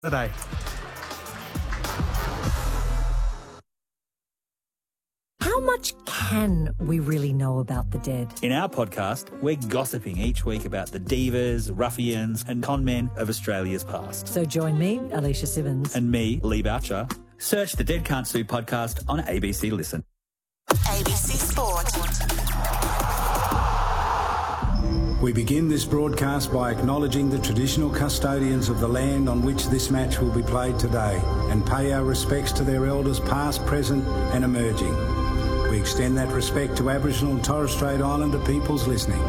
today. How much can we really know about the dead? In our podcast, we're gossiping each week about the divas, ruffians and con men of Australia's past. So join me, Alicia Simmons. And me, Lee Boucher. Search the Dead Can't Sue podcast on ABC Listen. ABC Sport. We begin this broadcast by acknowledging the traditional custodians of the land on which this match will be played today and pay our respects to their elders past, present and emerging. We extend that respect to Aboriginal and Torres Strait Islander peoples listening.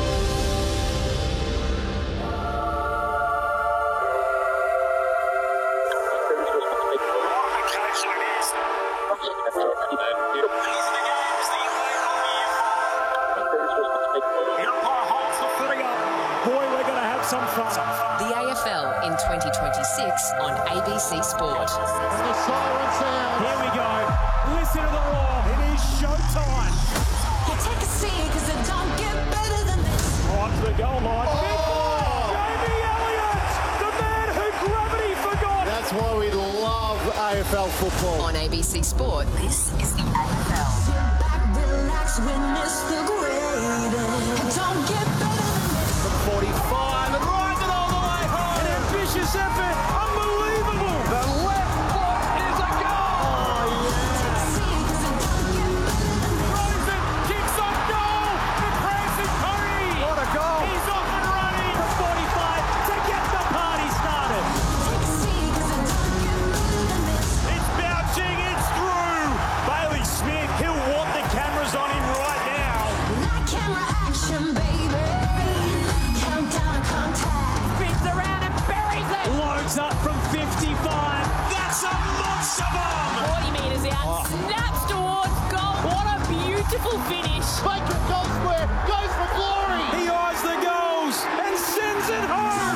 The AFL in 2026 on ABC Sport. The siren sound. Here we go. Listen to the roar. It is showtime. You take a seat because it don't get better than this. On to the goal line. Jamie Elliott, the man who gravity forgot. That's why we love AFL football. On ABC Sport, this is the AFL. Sit back, relax, witness the greatest. It don't get better than this. From 45 and rides it all the way home. An ambitious effort. Unbelievable. The left foot is a goal. Take a seat because it don't get better than this. Rosen kicks on goal. And Francis Curry. What a goal. He's off and running from 45 to get the party started. Take a seat because it don't get better than this. It's bouncing. It's through. Bailey Smith. He'll want the cameras on him right now. Not camera action, baby. Countdown to contact. Spins around and buries it. Loads up from 55. That's a monster bomb. 40 metres out, snaps towards goal. What a beautiful finish. Baker goal square, goes for glory. He eyes the goals and sends it home.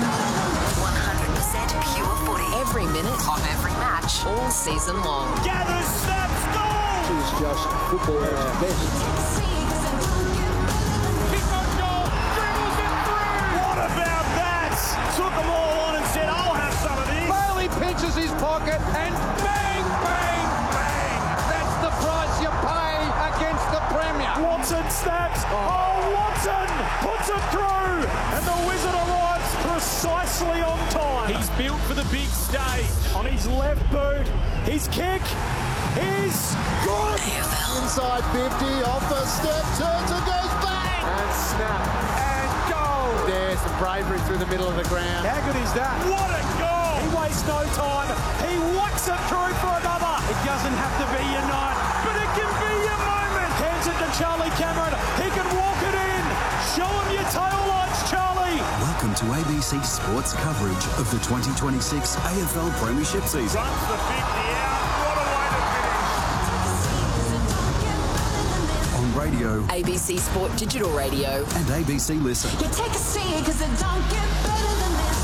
100% pure footy. Every minute of every match, all season long. Gathers, snaps, goal. It's just football at its best. Take a seat because it don't get better than this. Kick on goal, dribbles it through. What about that? Took them all on and said, I'll have some of this. Bailey pinches his pocket and bang, bang, bang. That's the price you pay against the Premier. Watson snaps. Oh, Watson puts it through. And the Wizard arrives precisely on time. He's built for the big stage. On his left boot, his kick is good. Inside 50, off the step, turns and goes bang. And snap. And goal. There's some bravery through the middle of the ground. How good is that? What a goal! He wastes no time. He whacks it through for another. It doesn't have to be your night, but it can be your moment. Hands it to Charlie Cameron. He can walk it in. Show him your tail lights, Charlie. Welcome to ABC Sports coverage of the 2026 AFL Premiership season. Runs the 50 out. What a way to finish. On radio ABC Sport Digital Radio. and ABC Listen. You take a seat because it don't get better than this.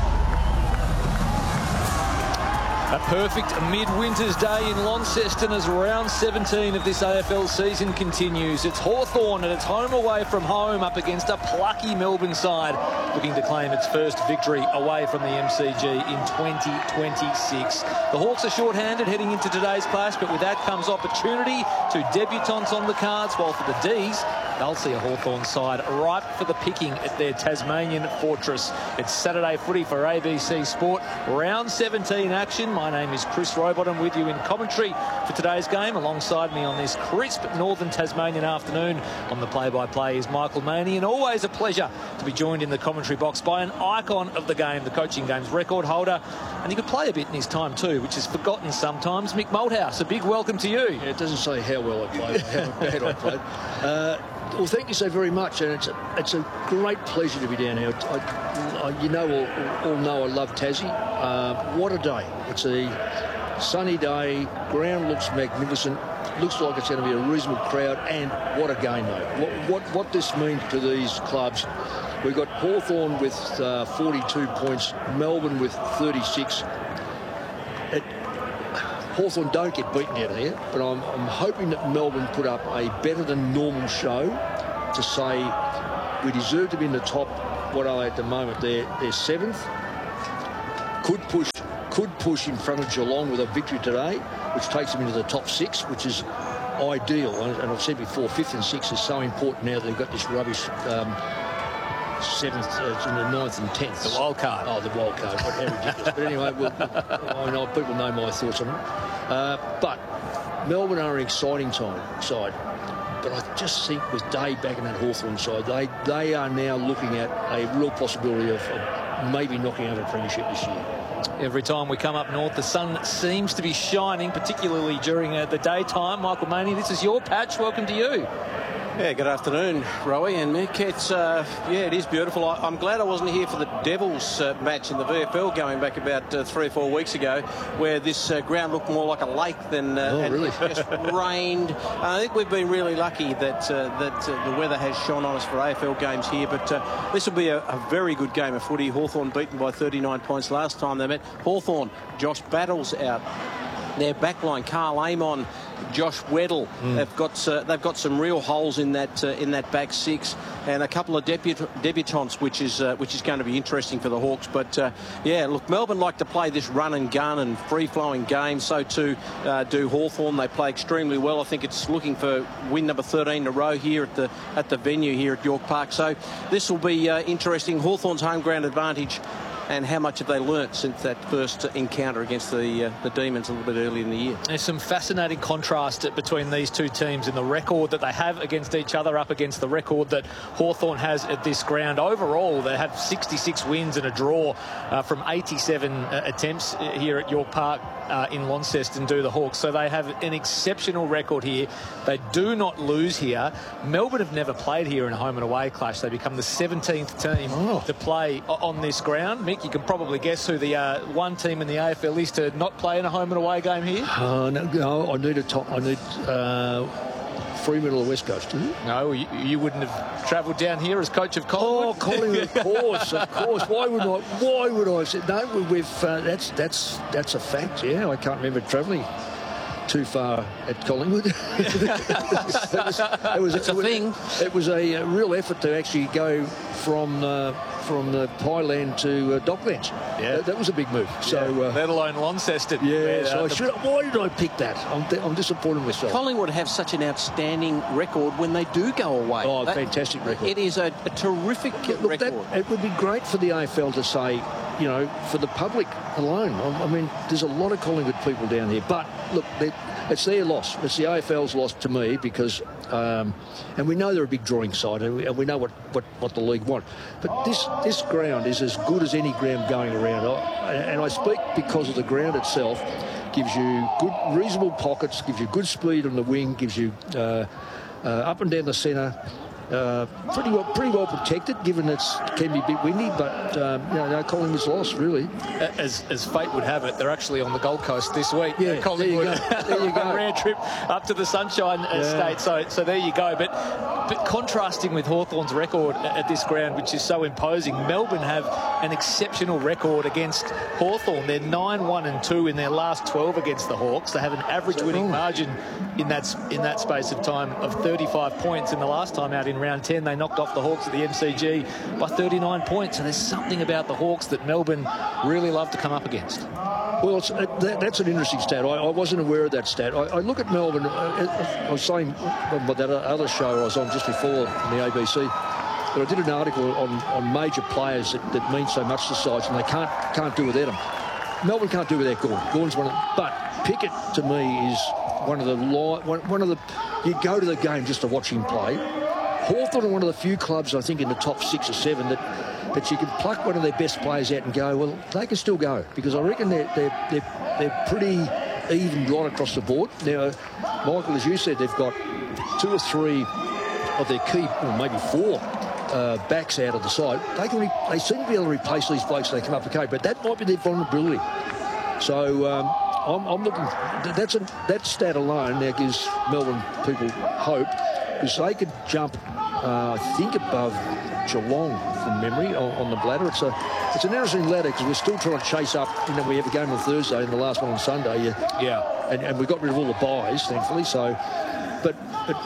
A perfect mid-winter's day in Launceston as round 17 of this AFL season continues. It's Hawthorn and it's home away from home up against a plucky Melbourne side looking to claim its first victory away from the MCG in 2026. The Hawks are short-handed heading into today's clash, but with that comes opportunity. Two debutants on the cards, while for the D's, they'll see a Hawthorn side ripe for the picking at their Tasmanian fortress. It's Saturday footy for ABC Sport. Round 17 action. My name is Chris Robot. With you in commentary for today's game. Alongside me on this crisp northern Tasmanian afternoon on the play-by-play is Michael Maney. And always a pleasure to be joined in the commentary box by an icon of the game, the Coaching Games record holder. And he could play a bit in his time too, which is forgotten sometimes. Mick Malthouse, a big welcome to you. Yeah, it doesn't say how well I played, how bad I played. Well, thank you so very much, and it's a great pleasure to be down here. You know, all know I love Tassie. What a day! It's a sunny day. Ground looks magnificent. Looks like it's going to be a reasonable crowd, and what a game, mate! What this means to these clubs. We've got Hawthorn with 42 points, Melbourne with 36. Hawthorn don't get beaten out of there, but I'm hoping that Melbourne put up a better than normal show to say we deserve to be in the top. What are they at the moment? They're seventh. could push in front of Geelong with a victory today, which takes them into the top 6, which is ideal. And I've said before, 5th and 6th is so important now that they've got this rubbish 7th, in the 9th and 10th. The wild card. Oh, the wild card. How ridiculous. But anyway, I know people know my thoughts on it. But Melbourne are an exciting side. But I just think with Dave back in that Hawthorn side, they are now looking at a real possibility of maybe knocking over a premiership this year. Every time we come up north, the sun seems to be shining, particularly during the daytime. Michael Maney, this is your patch. Welcome to you. Yeah, good afternoon, Rowie and Mick. It's, it is beautiful. I'm glad I wasn't here for the Devils match in the VFL going back about 3 or 4 weeks ago, where this ground looked more like a lake than really? It just rained. I think we've been really lucky that the weather has shone on us for AFL games here, but this will be a very good game of footy. Hawthorn beaten by 39 points last time they met. Hawthorn, Josh Battles out. Their backline, Carl Amon, Josh Weddle, they've got some real holes in that back 6, and a couple of debutants, which is going to be interesting for the Hawks. But yeah, look, Melbourne like to play this run and gun and free-flowing game. So too do Hawthorn. They play extremely well. I think it's looking for win number 13 in a row here at the venue here at York Park. So this will be interesting. Hawthorn's home ground advantage. And how much have they learnt since that first encounter against the Demons a little bit earlier in the year? There's some fascinating contrast between these two teams in the record that they have against each other up against the record that Hawthorn has at this ground. Overall, they have 66 wins and a draw from 87 attempts here at York Park in Launceston, do the Hawks. So they have an exceptional record here. They do not lose here. Melbourne have never played here in a home and away clash. They become the 17th team to play on this ground. Mick, you can probably guess who the one team in the AFL is to not play in a home and away game here. No, I need Fremantle or West Coast. No, you wouldn't have travelled down here as coach of Collingwood. Oh, Collingwood, of course. Why would I say no? We've that's a fact. Yeah, I can't remember travelling too far at Collingwood. It was a real effort to actually go from the Highland to Docklands. Yeah, that was a big move. So let alone Launceston. Yeah. So why did I pick that? I'm disappointed in myself. Collingwood have such an outstanding record when they do go away. Oh, fantastic record! It is a terrific record. It would be great for the AFL to say, you know, for the public alone. I mean, there's a lot of Collingwood people down here, but look, it's their loss. It's the AFL's loss to me because, and we know they're a big drawing side, and we know what the league want. But this ground is as good as any ground going around, and I speak because of the ground itself. Gives you good, reasonable pockets, gives you good speed on the wing, gives you up and down the centre. Pretty well protected, given it can be a bit windy, but no Collingwood's lost, really. As fate would have it, they're actually on the Gold Coast this week. Yeah, Collingwood. There you go. Round trip up to the Sunshine State. So there you go. But contrasting with Hawthorn's record at this ground, which is so imposing, Melbourne have an exceptional record against Hawthorn. They're 9-1-2 in their last 12 against the Hawks. They have an average winning margin in that space of time of 35 points. And the last time out in round 10, they knocked off the Hawks at the MCG by 39 points. So there's something about the Hawks that Melbourne really love to come up against. Well, that's an interesting stat. I wasn't aware of that stat. I look at Melbourne. I was saying about that other show I was on just before in the ABC, but I did an article on major players that mean so much to sides, and they can't do without them. Melbourne can't do without Gawn. Gawn's one of them. But Pickett, to me, is one of the. You go to the game just to watch him play. Hawthorn are one of the few clubs, I think, in the top 6 or 7 that you can pluck one of their best players out and go, well, they can still go, because I reckon they're pretty even right across the board. Now, Michael, as you said, they've got 2 or 3 of their key, or maybe 4 backs out of the side. They seem to be able to replace these blokes when they come up okay, but that might be their vulnerability. So I'm looking. That stat alone now gives Melbourne people hope, because they could jump, I think, above Geelong from memory on the ladder. It's an interesting ladder because we're still trying to chase up. You know, we have a game on Thursday and the last one on Sunday. Yeah. And we got rid of all the buys, thankfully. So, but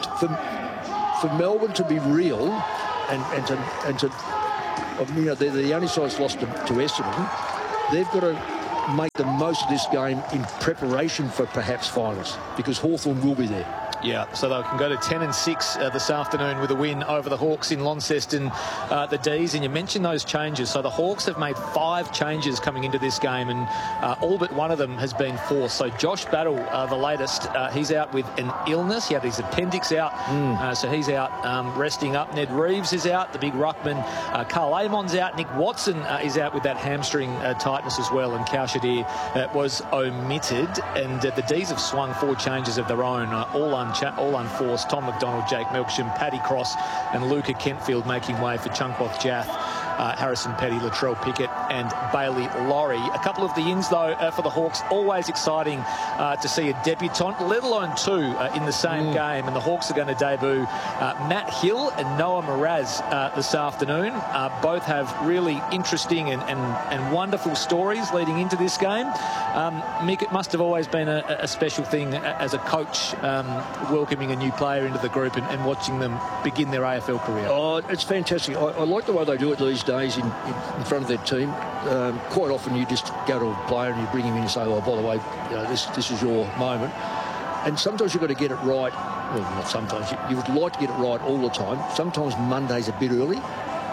for Melbourne to be real and to you know, they're the only side that's lost to Essendon. they've got to make the most of this game in preparation for perhaps finals, because Hawthorn will be there. Yeah, so they can go to 10-6 this afternoon with a win over the Hawks in Launceston, the D's. And you mentioned those changes. So the Hawks have made 5 changes coming into this game, and all but one of them has been forced. So Josh Battle, the latest, he's out with an illness. He had his appendix out, so he's out resting up. Ned Reeves is out, the big ruckman. Carl Amon's out. Nick Watson is out with that hamstring tightness as well. And Kaushadir was omitted. And the D's have swung 4 changes of their own, all unforced. Tom McDonald, Jake Melksham, Paddy Cross and Luca Kentfield making way for Chunkwath Jaff, Harrison Petty, Latrell Pickett and Bailey Laurie. A couple of the ins, though, for the Hawks. Always exciting to see a debutant, let alone 2 in the same game. And the Hawks are going to debut Matt Hill and Noah Mraz this afternoon. Both have really interesting and wonderful stories leading into this game. Mick, it must have always been a special thing as a coach, welcoming a new player into the group and watching them begin their AFL career. Oh, it's fantastic. I like the way they do it these days in front of their team. Quite often you just go to a player and you bring him in and say, oh, by the way, you know, this is your moment. And sometimes you've got to get it right. Well, not sometimes. You would like to get it right all the time. Sometimes Monday's a bit early.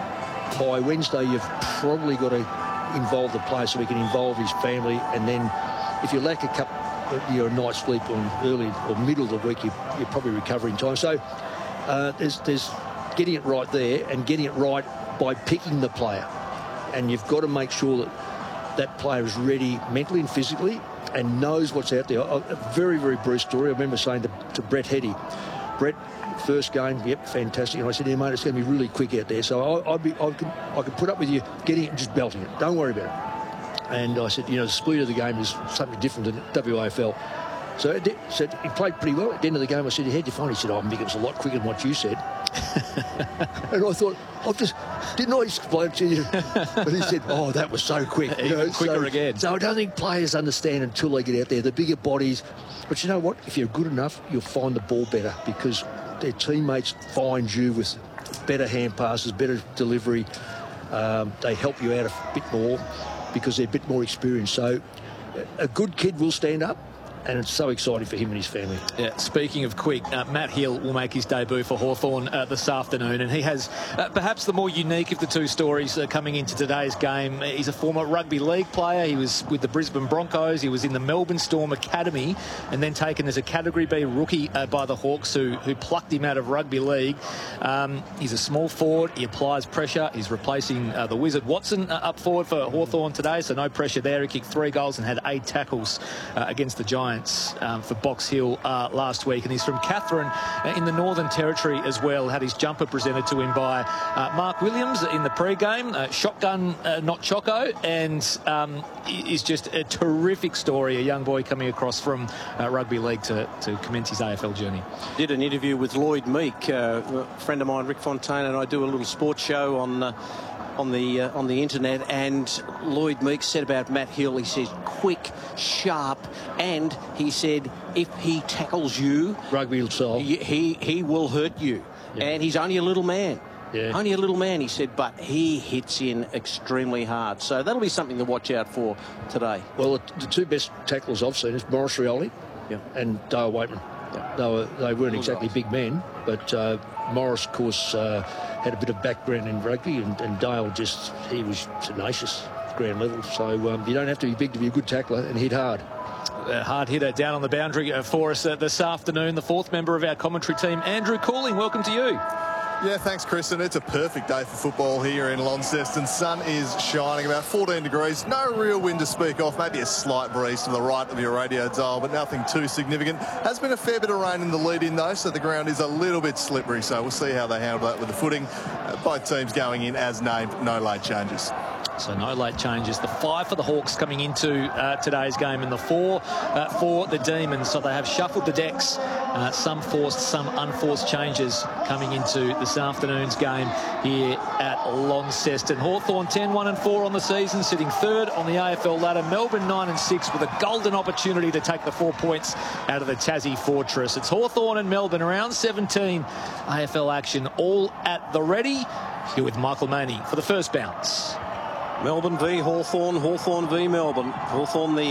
By Wednesday, you've probably got to involve the player so he can involve his family. And then if you lack a night's sleep on early or middle of the week, you're probably recovering time. So there's getting it right there and getting it right by picking the player. And you've got to make sure that that player is ready mentally and physically and knows what's out there. A very, very brief story. I remember saying to Brett Heddy, Brett, first game, yep, fantastic. And I said, yeah, mate, it's going to be really quick out there. So I can put up with you getting it and just belting it. Don't worry about it. And I said, you know, the speed of the game is something different than WAFL. So he played pretty well. At the end of the game, I said, how'd you find it? He said, oh, Mick, it was a lot quicker than what you said. And I thought, didn't I explain to you? But he said, oh, that was so quick. Even quicker again. So I don't think players understand until they get out there. The bigger bodies. But you know what? If you're good enough, you'll find the ball better because their teammates find you with better hand passes, better delivery. They help you out a bit more because they're a bit more experienced. So a good kid will stand up. And it's so exciting for him and his family. Yeah, speaking of quick, Matt Hill will make his debut for Hawthorn this afternoon, and he has perhaps the more unique of the 2 stories coming into today's game. He's a former rugby league player. He was with the Brisbane Broncos. He was in the Melbourne Storm Academy and then taken as a Category B rookie by the Hawks, who plucked him out of rugby league. He's a small forward. He applies pressure. He's replacing the Wizard Watson up forward for Hawthorn today, so no pressure there. He kicked 3 goals and had 8 tackles against the Giants for Box Hill last week, and he's from Katherine in the Northern Territory as well. Had his jumper presented to him by Mark Williams in the pre-game. Shotgun, not Choco, and is just a terrific story. A young boy coming across from rugby league to commence his AFL journey. Did an interview with Lloyd Meek, a friend of mine, Rick Fontaine, and I do a little sports show on the internet, and Lloyd Meek said about Matt Hill, he says quick, sharp, and he said if he tackles you, rugby style, he will hurt you. Yeah. And he's only a little man. Yeah. Only a little man, he said, but he hits in extremely hard. So that'll be something to watch out for today. Well, the 2 best tackles I've seen is Morris Rioli and Dale Waitman. Yeah. They weren't exactly big men, but Morris, of course, had a bit of background in rugby, and Dale he was tenacious ground level. So you don't have to be big to be a good tackler and hit hard. A hard hitter down on the boundary for us this afternoon. The 4th member of our commentary team, Andrew Cooling. Welcome to you. Yeah, thanks, Chris. And it's a perfect day for football here in Launceston. Sun is shining, about 14 degrees. No real wind to speak of. Maybe a slight breeze to the right of your radio dial, but nothing too significant. Has been a fair bit of rain in the lead-in, though, so the ground is a little bit slippery. So we'll see how they handle that with the footing. Both teams going in as named. No late changes. So no late changes. The 5 for the Hawks coming into today's game, and the 4 for the Demons. So they have shuffled the decks. Some forced, some unforced changes coming into this afternoon's game here at Launceston. Hawthorn 10-1-4 on the season, sitting 3rd on the AFL ladder. Melbourne 9-6 with a golden opportunity to take the 4 points out of the Tassie Fortress. It's Hawthorn and Melbourne, around 17 AFL action, all at the ready. Here with Michael Maney for the first bounce. Melbourne v Hawthorn, Hawthorn v Melbourne. Hawthorn the